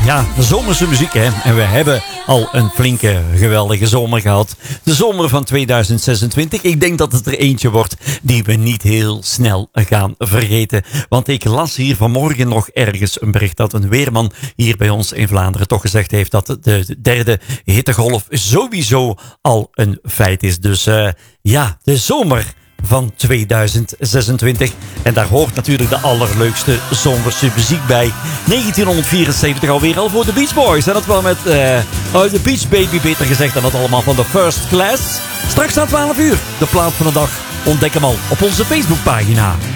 Ja, de zomerse muziek, hè. En we hebben al een flinke, geweldige zomer gehad. De zomer van 2026. Ik denk dat het er eentje wordt die we niet heel snel gaan vergeten. Want ik las hier vanmorgen nog ergens een bericht dat een weerman hier bij ons in Vlaanderen toch gezegd heeft dat de derde hittegolf sowieso al een feit is. Dus ja, de zomer van 2026. En daar hoort natuurlijk de allerleukste zomerse muziek bij. 1974 alweer al voor de Beach Boys. En dat wel met de Beach Baby, beter gezegd. En dat allemaal van de First Class. Straks aan 12 uur. De plaat van de dag. Ontdek hem al op onze Facebookpagina.